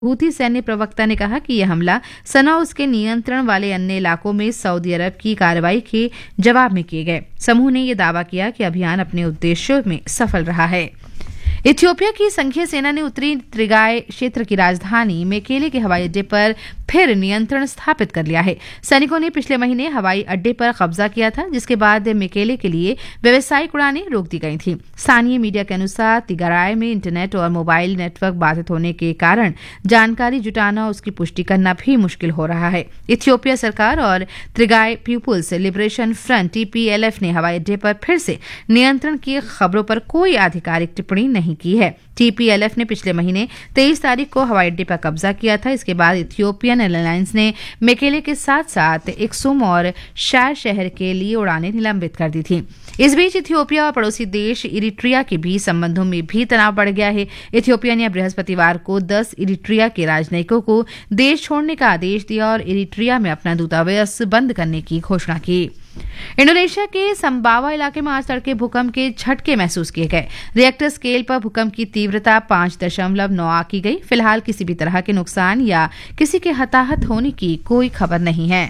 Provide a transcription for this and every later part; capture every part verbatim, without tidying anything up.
Houthi सैन्य प्रवक्ता ने कहा कि यह हमला सना उसके नियंत्रण वाले अन्य इलाकों में सऊदी अरब की कार्रवाई के जवाब में किए गए। समूह ने यह दावा किया कि अभियान अपने उद्देश्यों में सफल रहा है। इथियोपिया की संघीय सेना ने उत्तरी त्रिगाय क्षेत्र की राजधानी मेकेले के हवाई अड्डे पर फिर नियंत्रण स्थापित कर लिया है। सैनिकों ने पिछले महीने हवाई अड्डे पर कब्जा किया था, जिसके बाद मेकेले के लिए व्यावसायिक उड़ानें रोक दी गई थी। स्थानीय मीडिया के अनुसार तिगाराय में इंटरनेट और मोबाइल नेटवर्क बाधित होने के कारण जानकारी जुटाना और उसकी पुष्टि करना भी मुश्किल हो रहा है। इथियोपिया सरकार और त्रिगाय पीपुल्स लिबरेशन फ्रंट टीपीएलएफ ने हवाई अड्डे पर फिर से नियंत्रण की खबरों पर कोई आधिकारिक टिप्पणी नहीं की है। टीपीएलएफ ने पिछले महीने तेईस तारीख को हवाई अड्डे पर कब्जा किया था। इसके बाद इथियोपियन एयरलाइंस ने मेकेले के साथ साथ एक्सुम और शार शहर के लिए उड़ानें निलंबित कर दी थी। इस बीच इथियोपिया और पड़ोसी देश इरिट्रिया के बीच संबंधों में भी तनाव बढ़ गया है। इथियोपिया ने बृहस्पतिवार को दस इरिट्रिया के राजनयिकों को देश छोड़ने का आदेश दिया और इरिट्रिया में अपना दूतावास बंद करने की घोषणा की। इंडोनेशिया के संबावा इलाके में आज तड़के भूकंप के झटके महसूस किए गए। रिएक्टर स्केल पर भूकंप की तीव्रता पांच दशमलव नौ आंकी गई। फिलहाल किसी भी तरह के नुकसान या किसी के हताहत होने की कोई खबर नहीं है।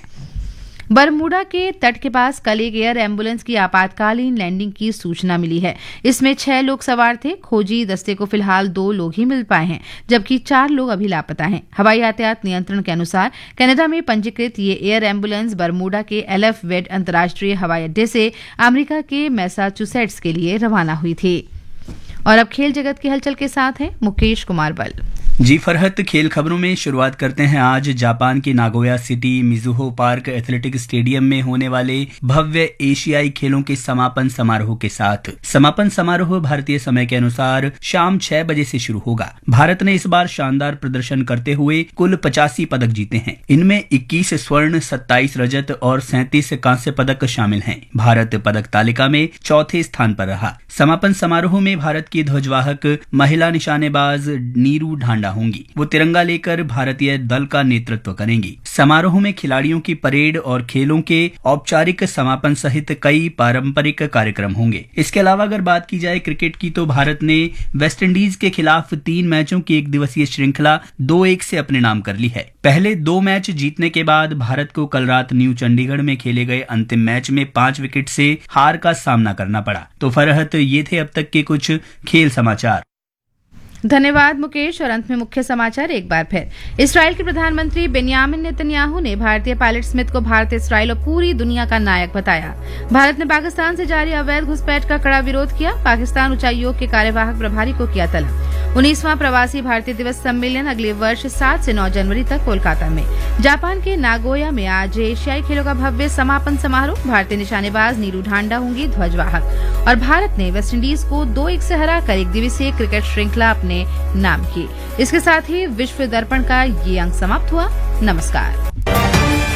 बरमूडा के तट के पास कल एक एयर एम्बुलेंस की आपातकालीन लैंडिंग की सूचना मिली है। इसमें छह लोग सवार थे। खोजी दस्ते को फिलहाल दो लोग ही मिल पाए हैं, जबकि चार लोग अभी लापता हैं। हवाई यातायात नियंत्रण के अनुसार कनाडा में पंजीकृत ये एयर एम्बुलेंस बरमूडा के एलएफ वेड अंतर्राष्ट्रीय हवाई अड्डे से अमेरिका के मैसाचुसेट्स के लिए रवाना हुई थी। और अब खेल जगत की हलचल के साथ है मुकेश कुमार बल। जी फरहत, खेल खबरों में शुरुआत करते हैं आज जापान के Nagoya city Mizuho park athletic stadium में होने वाले भव्य एशियाई खेलों के समापन समारोह के साथ। समापन समारोह भारतीय समय के अनुसार शाम छह बजे से शुरू होगा। भारत ने इस बार शानदार प्रदर्शन करते हुए कुल पचासी पदक जीते हैं। इनमें इक्कीस स्वर्ण, सत्ताईस रजत और सैंतीस कांस्य पदक शामिल हैं। भारत पदक तालिका में चौथे स्थान पर रहा। समापन समारोह में भारत की ध्वजवाहक महिला निशानेबाज नीरू ढांडा होंगी। वो तिरंगा लेकर भारतीय दल का नेतृत्व करेंगी। समारोह में खिलाड़ियों की परेड और खेलों के औपचारिक समापन सहित कई पारंपरिक कार्यक्रम होंगे। इसके अलावा अगर बात की जाए क्रिकेट की, तो भारत ने वेस्टइंडीज के खिलाफ तीन मैचों की एक दिवसीय श्रृंखला दो एक से अपने नाम कर ली है। पहले दो मैच जीतने के बाद भारत को कल रात न्यू चंडीगढ़ में खेले गए अंतिम मैच में पांच विकेट से हार का सामना करना पड़ा। तो फरहत, ये थे अब तक के कुछ खेल समाचार। धन्यवाद मुकेश। और अंत में मुख्य समाचार एक बार फिर। इस्राएल के प्रधानमंत्री बेन्यामिन नेतन्याहू ने भारतीय पायलट स्मिथ को भारत, इस्राएल और पूरी दुनिया का नायक बताया। भारत ने पाकिस्तान से जारी अवैध घुसपैठ का कड़ा विरोध किया। पाकिस्तान उच्चायोग के कार्यवाहक प्रभारी को किया तलब। उन्नीसवां प्रवासी भारतीय दिवस सम्मेलन अगले वर्ष सात से नौ जनवरी तक कोलकाता में। जापान के नागोया में आज एशियाई खेलों का भव्य समापन समारोह। भारतीय निशानेबाज नीरू ढांडा होंगी ध्वजवाहक। और भारत ने वेस्टइंडीज को दो एक से हराकर एक दिवसीय क्रिकेट श्रृंखला अपने नाम की। इसके साथ ही विश्व दर्पण का ये अंक समाप्त हुआ। नमस्कार।